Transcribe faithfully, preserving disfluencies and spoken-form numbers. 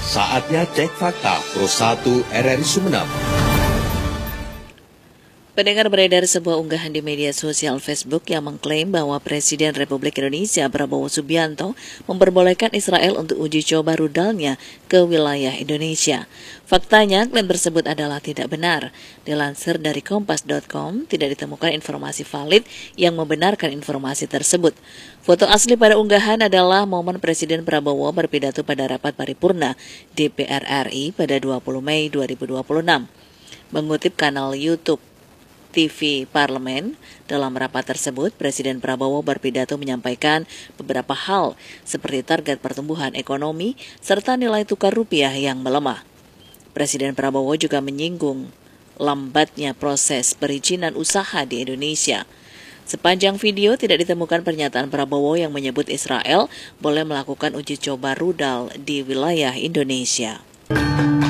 Saatnya cek fakta Pro satu R R I Sumeneb. Pendengar, beredar sebuah unggahan di media sosial Facebook yang mengklaim bahwa Presiden Republik Indonesia Prabowo Subianto memperbolehkan Israel untuk uji coba rudalnya ke wilayah Indonesia. Faktanya, klaim tersebut adalah tidak benar. Dilansir dari kompas dot com, tidak ditemukan informasi valid yang membenarkan informasi tersebut. Foto asli pada unggahan adalah momen Presiden Prabowo berpidato pada rapat paripurna D P R R I pada dua puluh Mei dua ribu dua puluh enam. Mengutip kanal YouTube T V Parlemen, dalam rapat tersebut, Presiden Prabowo berpidato menyampaikan beberapa hal seperti target pertumbuhan ekonomi serta nilai tukar rupiah yang melemah. Presiden Prabowo juga menyinggung lambatnya proses perizinan usaha di Indonesia. Sepanjang video tidak ditemukan pernyataan Prabowo yang menyebut Israel boleh melakukan uji coba rudal di wilayah Indonesia.